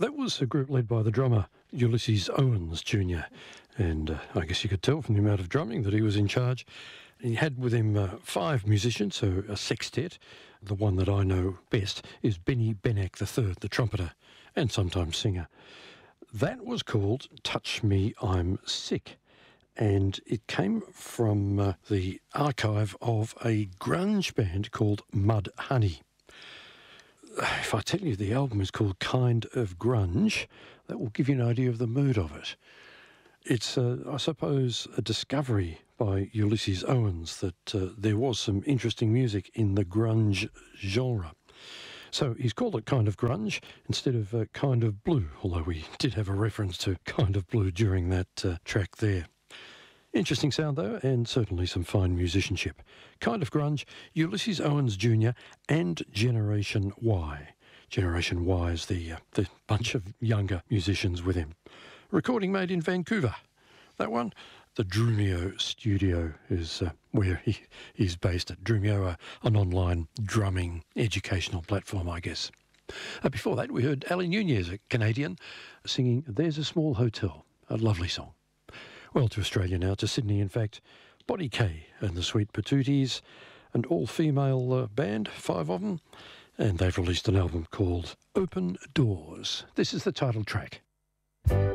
That was a group led by the drummer Ulysses Owens Jr. And I guess you could tell from the amount of drumming that he was in charge. He had with him 5 musicians, so a sextet. The one that I know best is Benny Benak III, the trumpeter and sometimes singer. That was called Touch Me, I'm Sick. And it came from the archive of a grunge band called Mudhoney. If I tell you the album is called Kind of Grunge, that will give you an idea of the mood of it. It's, I suppose, a discovery by Ulysses Owens that there was some interesting music in the grunge genre. So he's called it Kind of Grunge instead of Kind of Blue, although we did have a reference to Kind of Blue during that track there. Interesting sound, though, and certainly some fine musicianship. Kind of Grunge, Ulysses Owens Jr. and Generation Y. Generation Y is the bunch of younger musicians with him. Recording made in Vancouver. That one, the Drumeo Studio, is where he's based at. Drumeo, an online drumming educational platform, I guess. Before that, we heard Ali Nunez, a Canadian, singing There's a Small Hotel, a lovely song. Well, to Australia now, to Sydney, in fact. Bonnie Kay and the Sweet Patooties, an all-female band, 5 of them, and they've released an album called Open Doors. This is the title track.